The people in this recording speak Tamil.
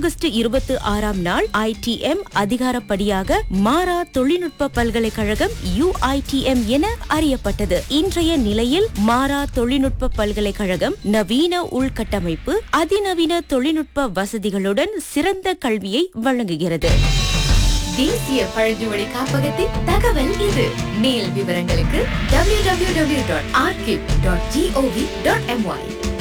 ஆகஸ்ட் 26ஆம் நாள் ITM அதிகாரப்படியாக மாரா தொழில்நுட்ப பல்கலைக்கழகம் UITM என அறியப்பட்டது. இன்றைய நிலையில் மாரா தொழில்நுட்ப பல்கலைக்கழகம் நவீன உள்கட்டமைப்பு, அதிநவீன தொழில்நுட்ப வசதிகளுடன் சிறந்த கல்வியை வழங்குகிறது. தேசிய பழங்குடி காப்பகத்தின் தகவல் இது. மேல் விவரங்களுக்கு www.arkip.gov.my